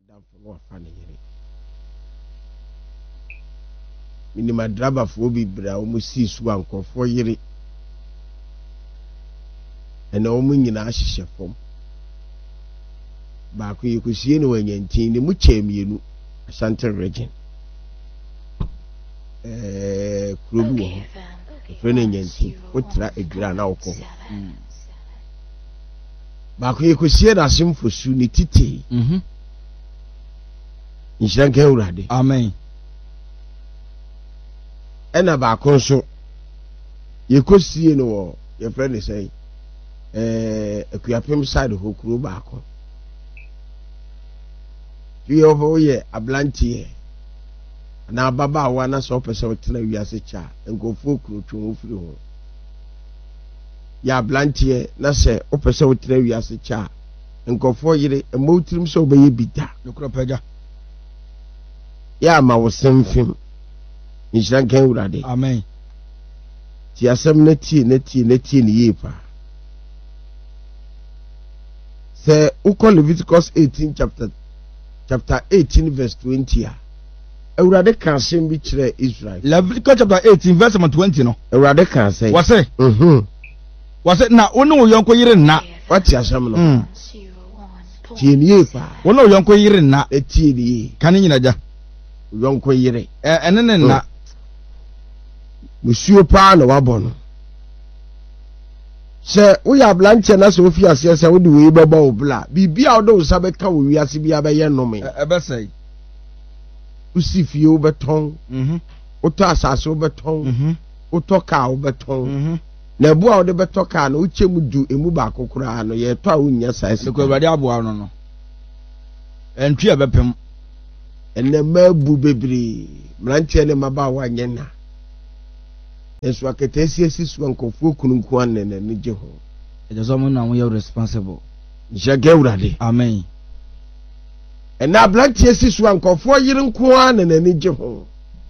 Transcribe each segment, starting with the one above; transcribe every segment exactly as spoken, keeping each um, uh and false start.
for no afa ne yere minima driver for bi bra o mu si su ankofo yere ena o mu nyina ahihye fom ba ko yekusie ne wanyantin ne mu chemienu Ashanti region eh kurobi wo frene nyantin otra edura na okọ ba ko yekusie na simfosu ne titi mhm Inshanke urade amen ena ba ko nso yekosie no wo ye frene say eh akuapem side ho kuro ba ko yo ho ye ablantie na baba wa na so pese otena wiase cha enkofu kuro twon ofiri ho ya ablantie na se opese otena wiase cha enkofu yire emotrim so obeye bida nokro paja ya ma wo semfim Inshanke urade amen ti asem na tie na tie na tie ni yepa se ukọ Leviticus eighteen chapter chapter eighteen verse twenty a Ewurade kan sem bi kire Israel. Leviticus chapter eighteen verse twenty no Ewurade kan say wase mhm wase na wonu wo yonko yire na wati asem no mm tie ni yepa wonu wo yonko yire na e tie ni kan nyina ja yonko yire eh ene ne na musuo pa na wabọ no se wo ya blanche na se ofi ase ase wo de we baba obla bibia wo de wo sabe ka wo wiase bia be ye nome e be sei usifie wo beton mhm wo to asase wo beton mhm wo to ka wo beton mhm na bu a wo de beto ka na wo chemu du emu ba kokora no ye to a wo nya sai se ko Ewurade aboa no no entwi abepem enne mabu bebre mranche ne maba wa nyena Esu aketesi esi su ankofu kununku anene ne je ho. Ejazo mo na wo ye responsible. Inshanke urade. Amen. Ena blanche esi su ankofu yire nku anene ne je ho.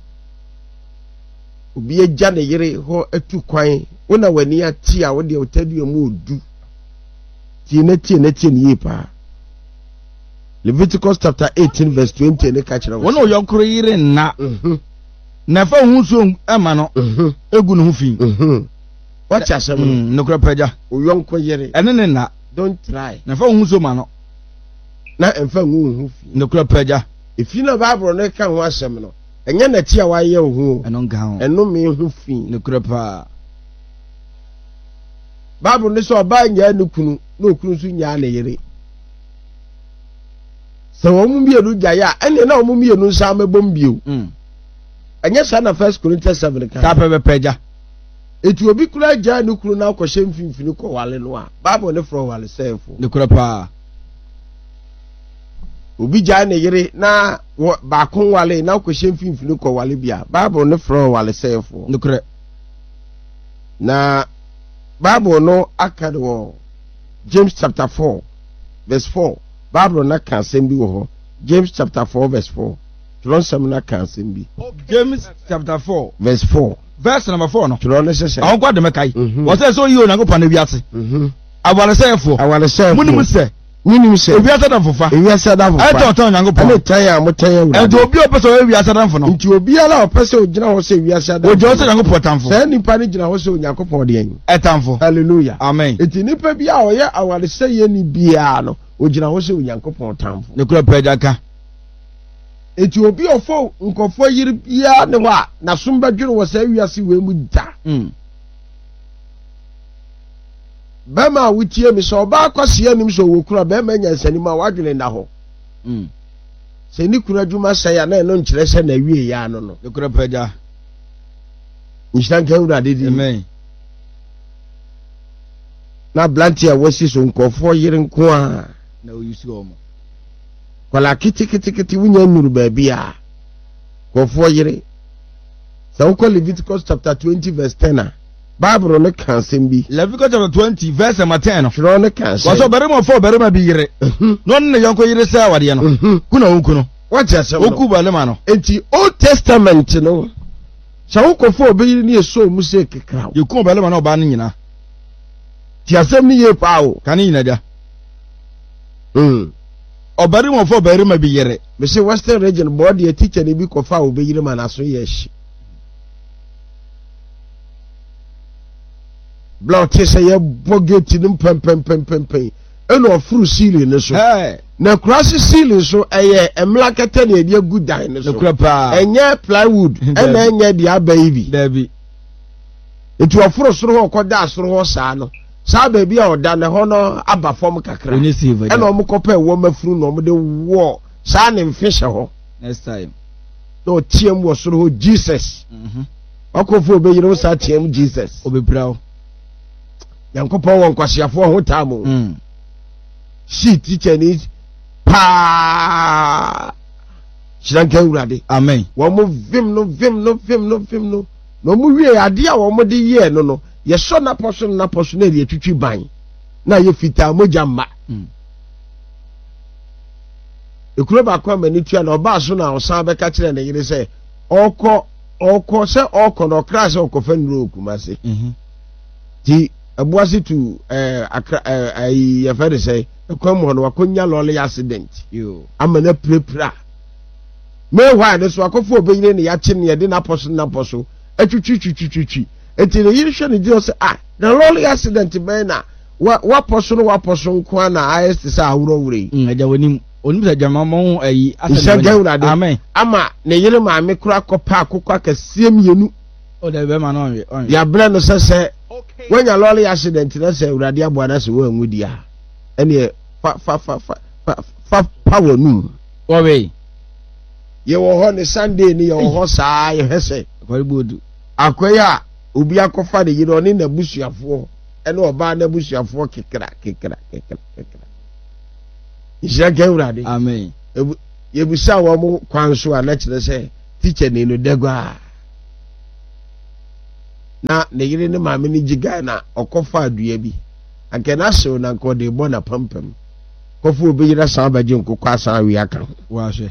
Obi eja ne yire ho atu kwan. Wona wani ati a wo de otadu mu odu. Ti na ti na ti ne yipa. Leviticus chapter eighteen verse twenty ne ka kire wo. Wona oyonkro yire na. Mhm. Na fa hu so ema no egu no hu fi mhm what ya sem mm nokra paja oyonko yere ene ne na don't try na fa hu so ma no na emfa hu hu fi nokra paja ifi na bible no ka hu asem no enye na ti a wa ye hu eno nga ho eno me hu fi nokra pa bible no so ba nya nukunu na okunu so nya na yere so wo mu bienu gaya ene na wo mu bienu nsa mebom bio mm anya sa na First Corinthians seven ka ta pe peja etu obi kura ja nukunu na akwhye mfimfini ko wale no a bible ne fro wale sefo nokra pa obi ja na yere na ba kon wale na akwhye mfimfini ko wale bia bible ne fro wale sefo nokra na bible no akade wo James chapter four verse four bible na kan sem bi wo ho James chapter four verse four Tron semina kan sem bi James chapter four verse four verse number four no Tron ne sese awon kwa de mekai wo say so yi onyankopon na wiase mhm awale sefo awale sefo munimu se munimu se wiase dan fofa wiase dan fofa e to to onyankopon ene tan ya mo tan ya e do obi opeso wiase dan fo no nti obi ala opese ogina ho se wiase dan ojo se onyankopon tanfo se nipa ni gina ho se onyankopon de yen e tanfo hallelujah amen eti nipa bi a oye awale se ye ni bia no ogina ho se onyankopon tanfo ne kura peja ka eti obi ofo nkofo yiri bia ne wa na somba dwene wo sa wiase we mu da mm bema wutie mi so ba kwase anim so wo kura bema nyansani ma wadwene na ho mm se ni kura dwuma sa ya na no nkire se na wie ya no no ne kura peja Inshanke urade di amen na blantia wasi so nkofo yiri nko a na oyusi omo kwala kiti kiti kiti wunya nuru baby a nkofo yiri sa ukọ Leviticus chapter twenty verse ten a bible no kan sem bi Leviticus chapter twenty verse ten no tro no kan sem waso berema fo berema bi yire no ne yonko yire sa wade no kuna wonku no what ya sem oku ba le ma no enti Old Testament no sa ukofo obeyiri ni eso mu se kekra ye ku ba le ma no ba ne nyina ti asem ni ye pa o kan nyina ja mm obari mo fo bari ma bi yere me say western region board ye teacher ni bi ko fa obeyire ma na so ye hye block say ye bogeti nim pem pem pem pem pem eno ofuru ceiling ne so eh na cross ceiling so eye emla kete na ye good dan ne so enye plywood ena enye dia baby dabi etu ofuru soro ho koda asoro ho saa no saa baby a oda ne ho no aba form kakra ena omukopa ewo mafuru no omde wo saa ne mfihye ho next time no tiem wo soro ho Jesus mhm akofo obeyire wo saa tiem Jesus obebrao yankopa won kwasiafo ho taamo mm she teacher ni pa shiranka urade amen wo mo vim no vim no vim no vim no no mu wie ade a wo mo de ye no no ye so na poso na poso na ye twitwi ban na ye fita moja ma mm ekuro ba kwa mani tua na oba so na osan be ka kire na yire se okọ okọ se okọ no kra se okọ fa nuro okumase mhm ti abuasi tu eh akra eh ai ya fa de se ekwam no wakonya lole accident yo amana prepra me why de so akofo obeyire ne ya chi ne de na poso na poso atwitwitwitwitwi enti ne yire hwe ne di se ah na lole accident be na wa wa poso no wa poso nko na ayes se awuro wure mm aja wonim onim se jama mo ayi asem amen ama ne yire ma me kura kopa akokwa akase mienu o da be ma no onwe onwe ya bre no se se when your lolly accident na say urade abo na se wo anwudi a ene fa fa fa fa fa power nu wo we ye wo ho ne Sunday ni ye wo ho saa ye hese kwari bodu akoya obi akofa de yire oni na busuafo ene oba na busuafo kekra kekra kekra kekra isha ke urade amen ye busa wo mo kwanso a na kire se teacher ni no degwa na ne yire ne maame ni jiga na okofa adua bi anke na so na nko de bo na pampam kofu obi yira san baje nkokwa asan wi aka wa hwe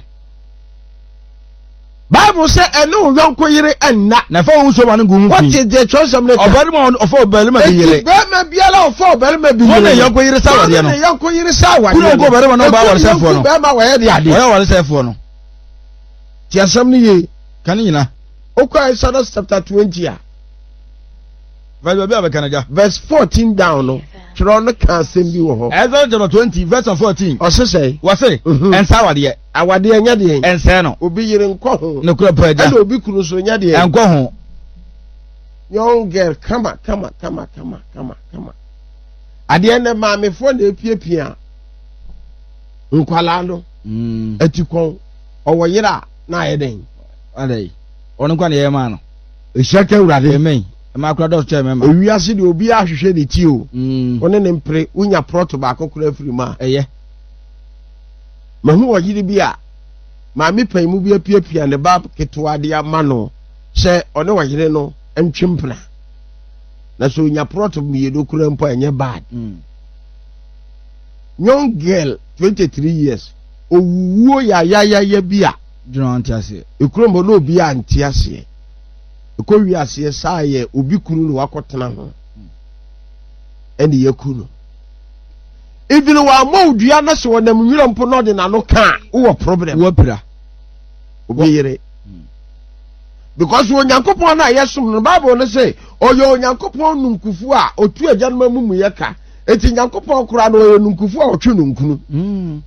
Bible say enu yonko yire enna na fa wo so ma ngu mu what is the choice of the obari ma ofo obari ma bi yire be ma biala ofo obari ma bi yire wona yonko yire sa wade no yonko yire sa wade kuno ko obari ma no ba wale sefo no be ma wa de ade wa wale sefo no ti asam ni ye kan nyina okwa Exodus chapter twenty a verse ba Canada verse fourteen down no tro no kan sem bi wo ho Exodus twenty verse fourteen o se say wo se ensa wade awade anya de ensa no obi yire nko ho ne kura pa ja and obi kunu so nya de enko ho young girl kama kama kama kama kama kama ade na maame fo na epiepia nkwala no mm atikon owo yira na ayeden adai ono kwa na yema no ehaka urade amen ma kura do che mema owi ase de obi ahwehwe de ti o mm one ne mpre unya proto ba akokura afiri ma eye mahu wo yiri bi a maame pan mu bi apiepia ne ba ketwa de ama no se one wo yire no entwempna na so unya proto mi do kura mpo enye bad mm young girl twenty-three years owuwo ya ya ya ya bi a juna antiase ekrombo no obi antiase ekowi ase saa ye obi kunu no wakotena ho eni yakunu even wa modua na se wonam nwira mpo no de na no ka wo problem wo pira obi yire because onyankopon na yesom no Bible no say oyo onyankopon nunkufu a otu agyanma mumu ye ka eti nyankopon kura no oyo nunkufu a otwe nunkunu mm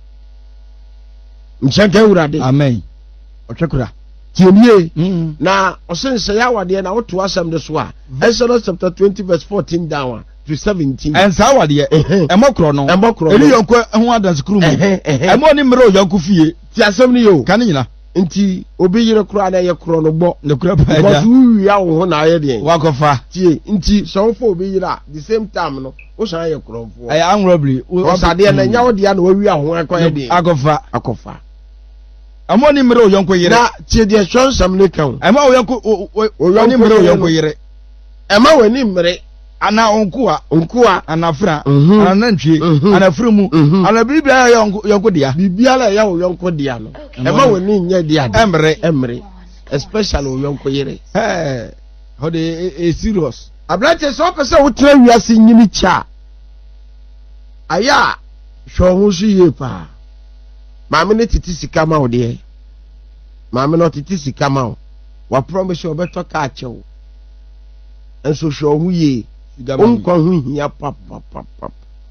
mchanke urade amen otwe kura tienie mm na osense ya wade na woto asem de so a Exodus chapter twenty verse fourteen down to seventeen ensa wade emokro no emokro eli yonko ho adanse kru mu emo ni mre oyonko fie ti asem ni yo kan nyina nti obi yire kura na ye kro no gbo ne kura pa ja wu ya wo ho na aye de wakofa tie nti so fo obi yire the same time no wo san ye kro fo ay anrobly o sade na nya wo de na wawi aho akoye de akofa akofa amo ni mre oyonko yire na tie de so nsam ne kan ema oyonko oyonko mre oyonko yire ema wani mre ana onkuwa onkuwa anafra ana nantwie anafra mu ana bibia ya yonko dia bibia la ya yonko dia no ema wani nya dia emre emre especially yonko yire eh how de e serious abrache so pese wo tra wiase nyini cha aya hwo ho so ye pa maame ne titi sika ma wo de maame no titi sika ma wo wa promise obeto ka achewo enso hwo hu ye onkwa hu hia pap pap pap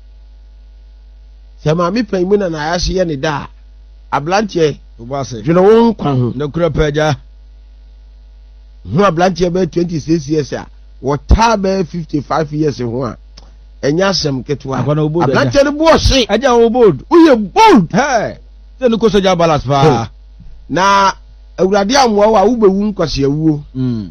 se maame pan mu na na ya hye ne da ablantie obase dwene wo nkwa hu na kura paja hu ablantie be twenty-six years a wota be fifty-five years hu a enya asem ketwa ablantie ne bo hye aja wo bold uye bold hey se no ko soja balance pa na awurade amwo wa wo bewu nkwase awuo mm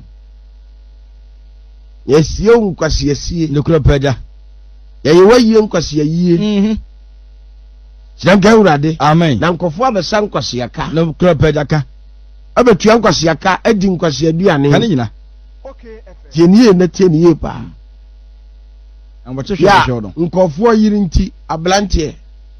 yesie nkwase yesie ne kura paja ye ye waye nkwase yie mhm Shanka awurade amen na nkofo abesa nkwase aka ne kura paja ka abetua nkwase aka edi nkwase aduane kan nyina okay tienie na tienie pa ambache hwe hwe do nkofo yiri nti ablante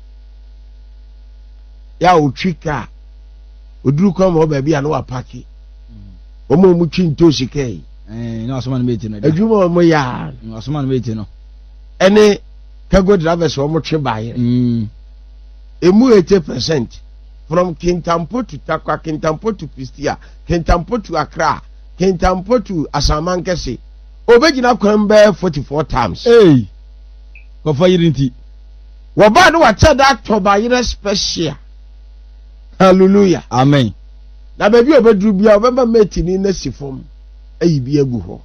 ya otwika oduru kwa mo ba bia na wa paki omo mu twi ntosi kai eh na asoma no beti no adwuma mo ya asoma no beti no ene cargo drivers wo mo twe baayere mm emu eighty percent from Kintampo to Takwa, Kintampo to Pistia, Kintampo to Accra, Kintampo to Asamankese obegina kwambe forty-four times eh ko fa yiri nti wo ba no wa che that to baayere special. Hallelujah. Amen. Na baby obedru bia obeba metini na sifom ayi bi agu ho.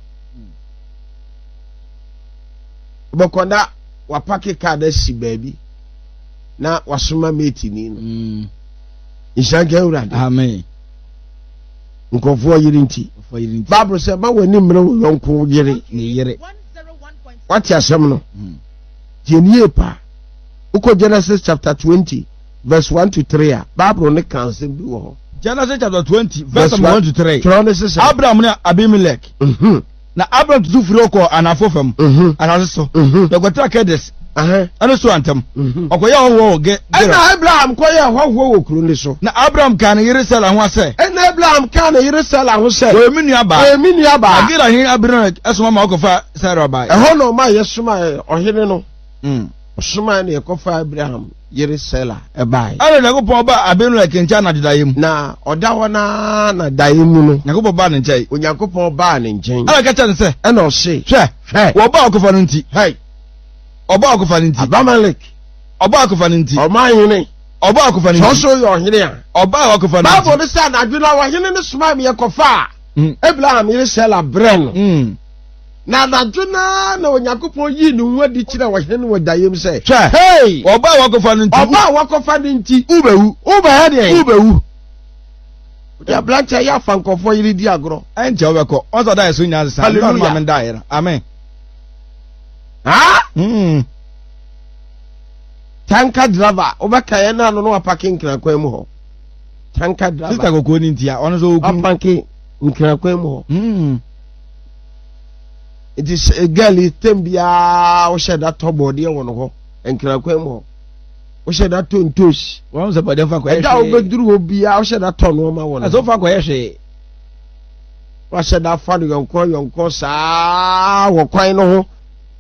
Bokonda wa pake card si baby na wasoma metini no. Mm. Ishanke urade. Amen. Nkofo yiri nti. Fo yiri nti. Bible say ba wani mre wo yonko yiri. Ni yiri. What asem no? Mm. Tienie pa. Uko Genesis chapter twenty verse one to three a Bible ne kan sem bi wo. Genesis chapter twenty verse one to three. Abraham na Abimelech. Mhm. Na Abraham tu firi oko anafo fam. Mhm. Anase so. Mhm. De gota Kedes. Aha. Ane so antam. Mhm. Okoya ho ge. Ana Abraham koya ho ho wo kuro ni so. Na Abraham kan yire sala ho ase. Ana Abraham kan yire sala ho se. O emi nua ba. O emi nua ba. Agira hin Abraham esoma ma okofa Sarah ba. E ho no ma yesoma ohene no. Mm. Osoma na yekofa Abraham yire sala e bai. Ana na gopo ba Abimelech ncha na didayem. Na oda wona na dayemu no. Na gopo ba ne nchai. Onyankopon ba ne nchen. Ana ka cha ne se. E na o se. Hwe. Hwe. Wo ba okofa no nti. Hey. Oba akofa nti Abimelech oba akofa nti oman yene oba akofa nti so so yo hene a oba akofa nti Bible dey say na adwena wa hene ne soma me yekofa Abraham yire sela bren mm na adwena na Onyankopon yi ne hu adi kire wa hene wa dayem say hey oba akofa nti oba akofa nti ubewu ube ha de ubewu ya blanche ya fankofo yire di agro enche obeko ozo da yeso nya sa no ma me da yera amen. Ha? Mm. Tanka driver, obaka ye na no no parking nkran kwan mu ho. Tanka driver. Sister kokko ni ntia, ono so oku. Parking nkran kwan mu ho. Mm. It is a girl is tembia o sheda to body e wono ho. Nkran kwan mu ho. O sheda to ntos. Won se body fa kwa e da obeduru obia o sheda to no ma wono. So fa kwa ye hwe. Wa sheda fa no yonko yonko saa wo kwan no ho.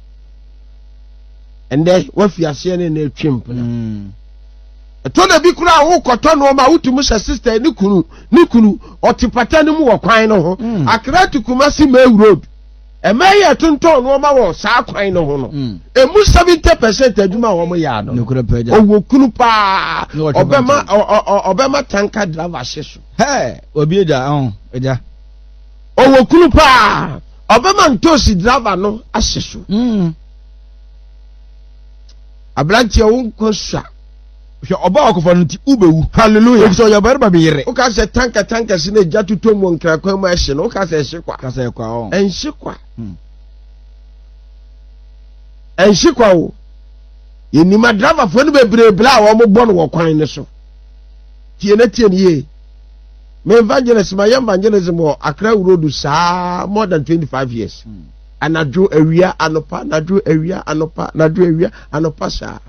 And then what you are saying in a chimp. Mm. To the big crowd who cotton or my ultimate sister, Nikunu, Nikunu, or Tipatanimu or Quino, Akra to Kumasi May Road. A mayor Tunton or my Sa Quino. A most seventy percent of Juma or Mayado. No could have or Kunupa Obama or Obama tanker driver session. Hey, Obida on Eja. Or Kunupa Obama Tosi driver no assessor. Mm. Ablanti won konsa hwe oba akofa nti ubewu hallelujah so ya barba be yere o ka se tanka tanka si na jatu to mo nkra kwa ma hye no o ka se hye kwa ka se kwa o en hye kwa en hye kwa o yenima driver fo no bebre bla wo mo bo no wo kwan ne so tie na tie ne ye me evangelist ma yam evangelism o Accra road sa more than twenty-five years mm. Anadwo awia anopa anadwo awia anopa anadwo awia anopa sa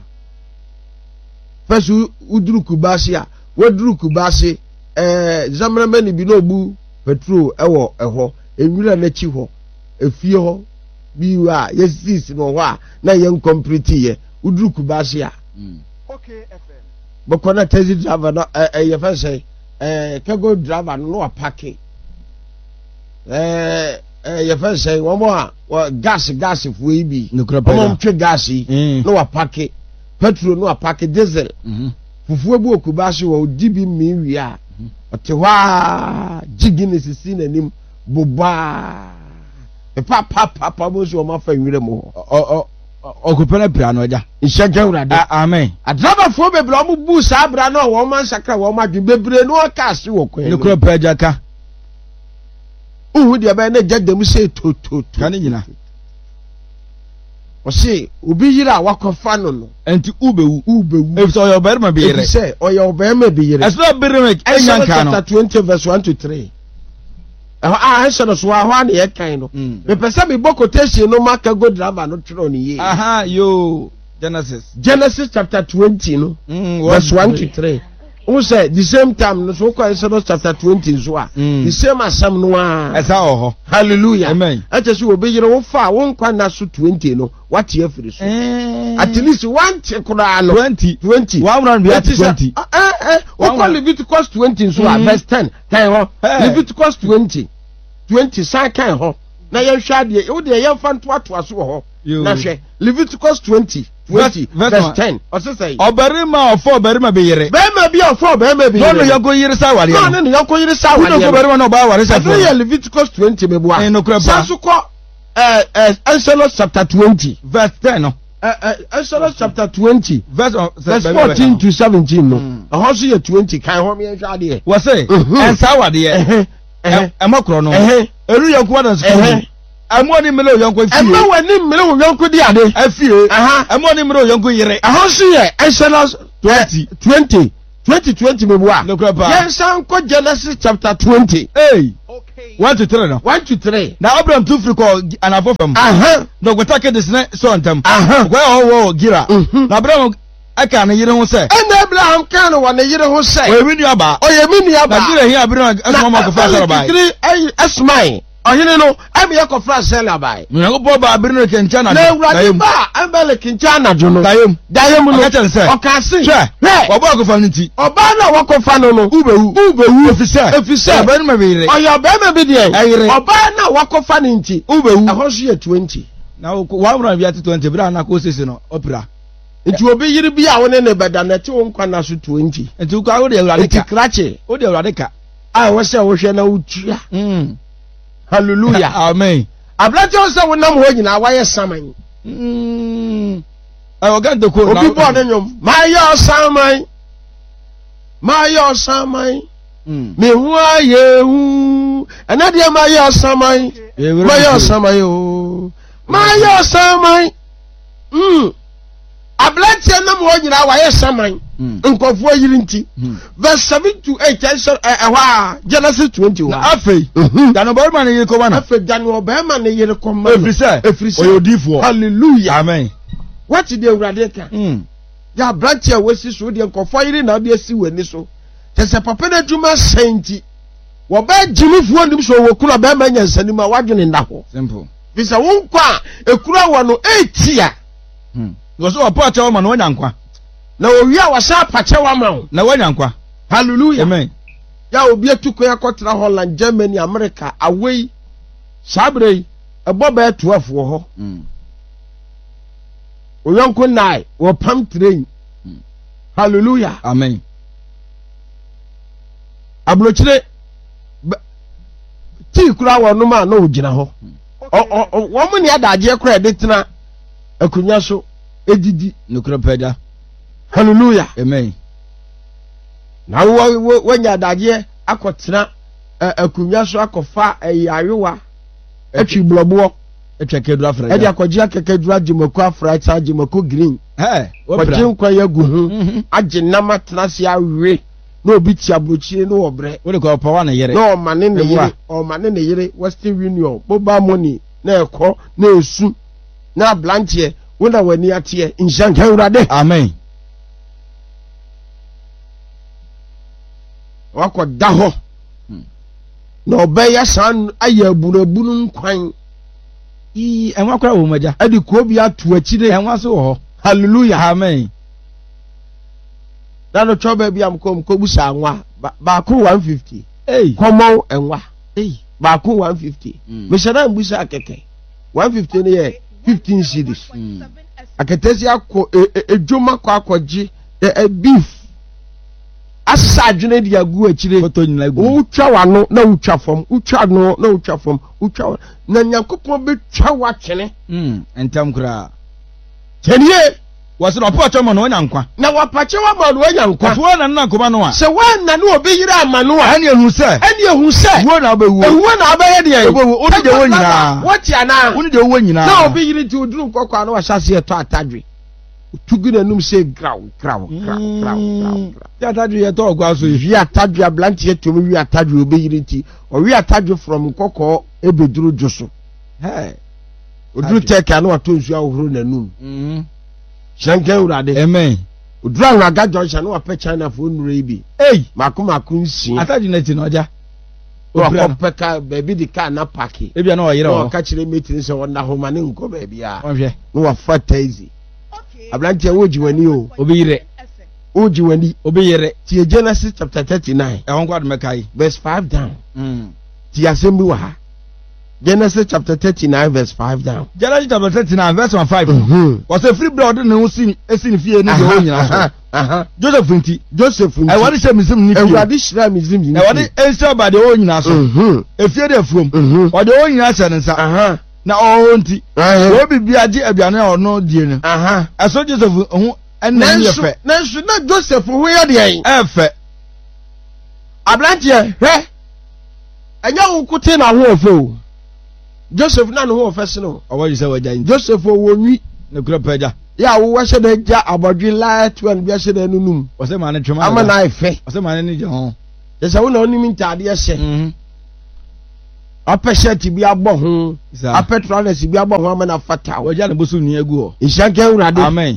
fesu uduru kubasi a waduru kubasi eh zamrama ni bi no bu petrol ewo eho enwura na chi ho efie ho bi wa yesis no ho a na yen complete ye uduru kubasi a okay fm boko na taxi driver no eh ye fa say eh cargo driver no apake eh eh ye fa say wo mo a gas gas fu yi bi wo ntwe gas yi no apake petrol no apake diesel mhm fufu ebu okuba so wo dibi mi wi a ote wa jigini sisi nanim boba e pa pa pa pa bo so ma fa nwire mo o o okupele bra no ja ihyeje urade amen adraba fo bebre o mu bu sa bra no wo man sakra wo ma dwe bebre no ka se wo kwen ne kro peja ka uhu de ba na jadam se to to to kan nyina o se obi yira wakofa no no enti ubewu ubewu e so yo berma be yire e se o yo berma be yire eso berma enyan kan no twenty verse one to three ah ah so so ahwa na ye kan no me pese me quotation no maka go driver no tro ni ye aha yo Genesis Genesis chapter twenty no mm, verse one to three who say the same time no so ko Exodus chapter twenty so a the same asam no a esa oho hallelujah amen acha so obi yire wo fa wo nkwa na so twenty no what ye free so at least one chekura no twenty twenty one run be at twenty eh eh o call Leviticus twenty so a verse ten kan ho Leviticus twenty twenty san kan ho na ye hwa de wo de ye fa nto ato aso ho na hwe Leviticus twenty twenty verse ten o se say obarima ofo obarima be yire be ma bi ofo be ma bi no no yago yire sa ware no no yago yire sa ware no obarima no ba ware sa fo Leviticus twenty me bo a no kra sa so ko eh eh Exodus chapter twenty verse ten no eh eh Exodus chapter twenty verse verse fourteen to seventeen no a ho so ye twenty kan ho me hwa de wo say en sa ware eh eh makro no eh eru yago na school amoni mele oyonko fie ema wani mele oyonko di ade afie aha amoni mele oyonko yire aha so ye Exodus twenty twenty twenty twenty me bua yes san ko Genesis chapter twenty hey okay one to three no one to three na Abraham two free call anafo fam aha no gwetake de sne so ntam aha gwa ho gira na Abraham aka na yire ho se and Abraham kan wa na yire ho se o yemi aba o yemi aba na dire hi Abraham asoma ma ko fa sara bai three ay asmai ohine no am ye ko fra sela bai no go ba abiri no kencha na dayem ba ambele kencha na jo no dayem dayem no o ka se hwe oba ko fa nti oba na wo ko fa no no ubewu ubewu ofise ofise oba no mabire oya ba ma bi de oba na wo ko fa nti ubewu ahoso ye twenty na wa wura bi at twenty bra na ko sese no opera nti obi yiri bi a wo ne ne beda na ti wo nkwa na so twenty nti ko awo de awurade ka krache o de awurade ka a wo se wo hwe na utua mm hallelujah amen ablate o se wonam ho nyina waye saman mm I will get the code obi bo de nyom my yo saman my yo saman mm me hu aye hu anade my yo saman my yo saman o my yo saman mm ablate nam ho nyina waye saman nkofo yiri nti verse seven to eight ehwa Genesis twenty one afei dano barman ne yiko bana afei dano barman ne yire ko ma efrise efrise oyodifo hallelujah amen what the urade ka mm ya branch ya wesi so de nkofo yiri na bi asi wani so tese papa na djuma senti wo ba jimifuo nim so wo kura ba ma nyansani ma wadwene nda ho simple bisa won kwa ekura wo no eight ya mm go so opo acha wo ma no nyankwa na owi a wasa pache wa ma na wanyankwa hallelujah amen ya obi atuko ya kotra Holland Germany America away sabre ebo ba twelve wo ho mm oyonko nai wo pam train mm. hallelujah amen ablochire ti kura wo no ma na ogina ho o wo mu ne adaje kura de tena akunya so edidi nukura peda hallelujah amen na wo wanya adaje akotena akunya so akofa ayayewa atwi blobo atwa kedura fra e dia akogye akekedura jimako afra cha jimako green eh wopra kwa yagu hu age nama tenase awe na obi ti abrochire no obre wo de ko pa wa na yere no mane ne yere o mane ne yere Western Union boba money na ekọ na esu na blanche wo na wani atie inshanka urade amen wako daho na obeya san ayabunabunu nkwan i enwa kwa wo maja adi ko bi atu akire enwa so ho hallelujah amen na no choba bi am kom ko busa anwa ba ko one fifty eh komo enwa eh ba ko one fifty me shara busa akeke one fifty ne ye fifteen cedis aketesi akọ edwoma kọ akọji e beef asa adwene dia gu akire foto nyina gu utwa wano na utwa fam utwa no na utwa fam utwa na nyankopon betwa wa twene mm entam kura tenie wase no po chomo no nyankwa na wapache wa ma no nyankwa fo na na koma no a se wa na no obi yira amano a ene ehu se ene ehu se wo na obewu ehu na abaye de ewu oni de wo nyina what ya na oni de wo nyina na obi yiri ti oduru kokwa na wa hyase eto atadwe tugu na num se graw graw graw graw graw ya atadwe ye to ogwa so wi atadwe ablante eto wi atadwe obi yiri ti o wi atadwe from kokko ebeduru joso hey oduru teka na wato nsu ahoro na num mhm shanke urade amen oduru anwaga junction na wape China fo nure ibi eh mako mako nsi atadwe na ti no ja obra peka baby di car na parki ebia na o yire o ka kire meeting se wona ho ma ne nko baby a o hwe no wa fa taxi ablante woji wani o obi yire oji wani obi yire ti Genesis chapter thirty-nine e won kwad mekai verse five down mm ti assembly wa ha Genesis chapter thirty-nine verse five down Genesis chapter thirty-nine verse five mhm was a free blood na usin esin fie ni de ho nyina so aha Joseph nti Joseph nti e wadi se misim ni fie e wadi shira misim ni e wadi ensa ba de ho nyina so mhm efie de afuom mhm wadi ho nyina se nsa aha na o nti aha o bibia agi aduane a ono die no aha aso Joseph ho enna ni efe nanso na Joseph ho ya de en efe ablante he enya wo kote na ho ofe o Joseph na no ho ofe se no o wadi se waja nti Joseph wo nwi na kura paja ya wo wa se da ja abodwi light one bia se da nunum o se ma ne twema ama na efe o se ma ne ni je ho yesa wo na oni mi ntade se mhm apɛ shirt bi abɔ ho Sa. apɛ trousers bi abɔ ho ama na fata waja ne bosu ni egu ho ishanke urade amen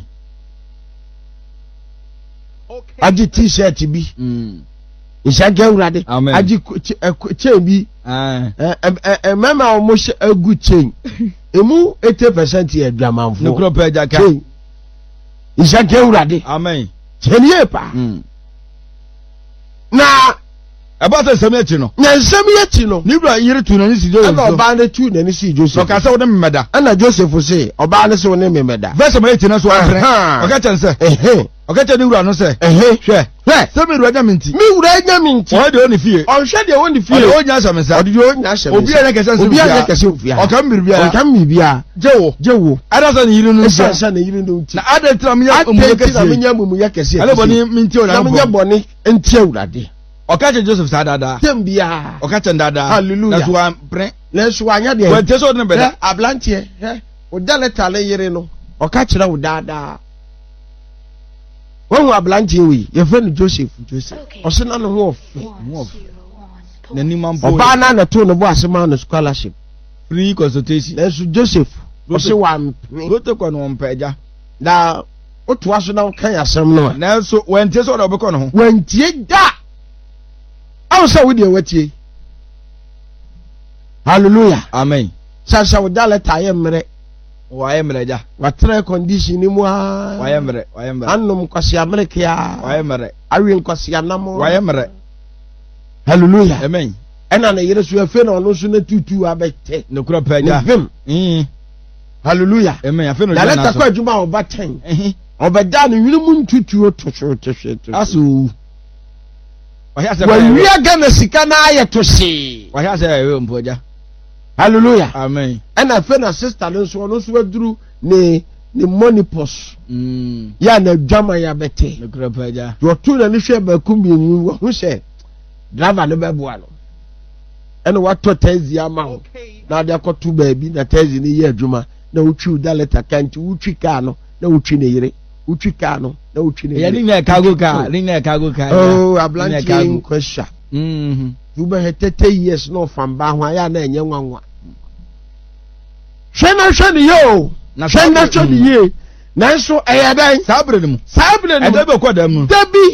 aji t-shirt bi mm ishanke urade Amen. aji chain bi ah eh mama o mo she egu chain emu eighty percent ye dwamanfo no kura paja ka chain ishanke urade amen chenie pa mm na about the same echi no nyansam ye ti no ni bra yire tu na ni si Joseph ana oba ne tu na ni si Joseph so ka se wo ne mmeda ana Joseph say oba ne se wo ne memeda verse ma echi na so afre Aha. o ka chan se ehe o ka chan ni wura no se ehe hwe hwe se me ruaja minti mi wura nya minti o de oni fie ọhwẹ de won di fie o nya so me sa ọdị o nya hyẹ obi a kese se obi a kese ofia o ka mbiri bia o ka mmi bia jewo jewo ada so ni yire no esa so sha na yiri no nti na ada tram ya ati omu na kese menya mumu ya kese ale boni minti o na na menya bo boni enti awurade o ka chan Joseph sa dada tem bia o ka chan dada Hallelujah. na so an pre na so anya de wa teso ne beda ablante he o daleta le yiri no o ka kire wo dada won ablante wi ye fe no Joseph Joseph o se na no ho ofe na ni mampo oba na na to no bo asema no scholarship free consultation na so Joseph o se wa mpene go to ko no mpaja na otu aso na kan asem no na so wente so da obekọ no ho wantie da aw sa wo de watie hallelujah amen sa sa wo dale taye mre waye mreja watre condition ni mu a waye mre waye mre annum kwasi amerika ya waye mre awi kwasi anamo waye mre hallelujah amen ena na yere so afi na ono so na tutu abete no kura ne paja vim mm hallelujah amen afi no dale na ta so kwa adwuma oba ten eh obeda no wini mu ntutu otosho tosho aso waye ase wa wi aga na sika na aye toshi waye ase ewe mpoja hallelujah amen ena fe na sister no so no so aduru ne ne money pos mm ya na dwama ya bete no kura paja yo tu na ni hwe ba kumienu wo hu se driver no be boa no ena wato taxi ama ho na de akoto ba bi na taxi ni ye adwuma na utwi daleta kanti utwi ka no na utwi ne yire utwi ka no na utwi ne ya ni na cargo car ni na cargo car oh ablanti nkwasha mhm you be thirty years no famba ho ya na enye nwanwa hwe na hwe ni yo na hwe na hwe ni ye nanso eya dan sabre ni mu sabre ni ede be kwa dam nu dabi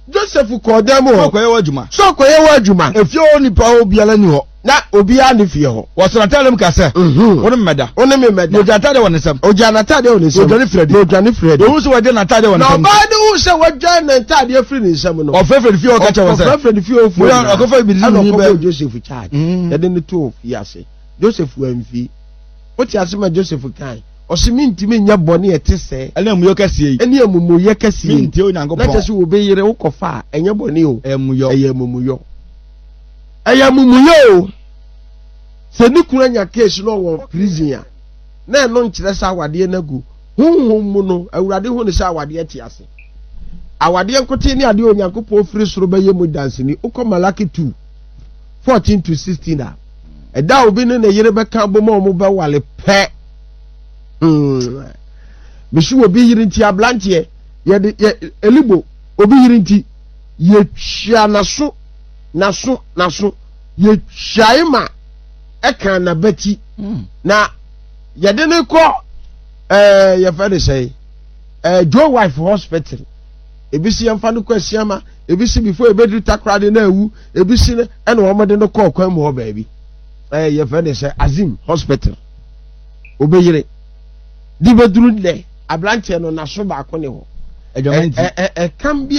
Joseph kɔɔdan mu hɔ. Sɔkɔyɛ wɔ adwuma. Sɔkɔyɛ wɔ adwuma. Efie o nipa o biara ni hɔ. Na obiara ne fie hɔ. Wɔsɔrɔ ataadeɛ mu kasɛ. Wɔn mu mɛda. Wɔn mu mɛda. Na ogya ataadeɛ wɔ ne nsam. Ogya n'ataadeɛ wɔ ne nsam. Ogya ne firi adi. Na ogya ne firi adi. Ewu nso wɔgya n'ataadeɛ wɔ ne nsam. Na ɔbaa de wu sɛ wɔgya n'ataadeɛ firi ne nsam no. Ɔfɛfɛ fie ɔka kyɛ wɔn sɛ. Ɔfɛfɛ fie ofu. Ɔkɔfɛ bi di ni bɛ. Joseph charge. Yɛde ne to fie ase. Joseph wɛnfi. Wote ase ma Joseph kan. Ɔsi mi ntumi nya bɔne ɛte sɛ. Ɛne amuyɔ kɛseɛ yi. Ɛne amumuyɛ kɛseɛ yi. Mi ntie Onyankopɔn. Na kyɛ sɛ wo bɛ yere wo kɔfa a ɛnyɛ bɔne o. Ɛmuyɔ. Ɛyɛ amumuyɔ. Ɛyɛ amumuyɔ o. Sɛ ne kunu anya case no wɔ prison a. Na ɛno nkyerɛ sɛ awadeɛ no agu. Honhom mu no Awurade hu ne sɛ awadeɛ te ase. Awadeɛ nkote ne adeɛ Onyankopɔn firi soro bɛyɛ mu danseni. Wokɔ Malaki two fourteen to sixteen a. Ɛda obi ne ne yere bɛka bɔ ma ɔmo bɛwale pɛ. Bisu obi yiri nti ablanteɛ yɛde yɛ elibo obi yiri nti yɛhwia naso naso naso yɛhwiae ma ɛka na bɛti na yɛde ne kɔ ɛɛ yɛfɛ de sɛ ɛɛ Joe Wife Hospital ebi si yɛmfa no kɔ asiama ebi si before ebeduru takra de na ewu ebi si ne ɛna wɔn de no kɔ ɔkwan mu hɔ baabi ɛɛ yɛfɛ de sɛ Azim Hospital obi yiri. Di beduru le ablanche no naso baako ne ho. Ejomenti. E e e kan bi